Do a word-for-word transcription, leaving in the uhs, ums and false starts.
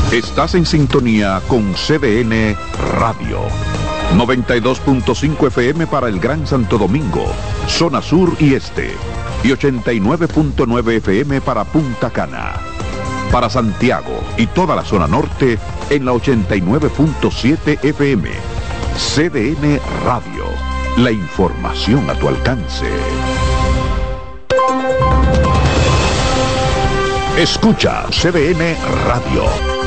Estás en sintonía con C D N Radio. noventa y dos punto cinco F M para el Gran Santo Domingo, zona sur y este. Y ochenta y nueve punto nueve F M para Punta Cana. Para Santiago y toda la zona norte en la ochenta y nueve punto siete F M. C D N Radio. La información a tu alcance. Escucha C D N Radio.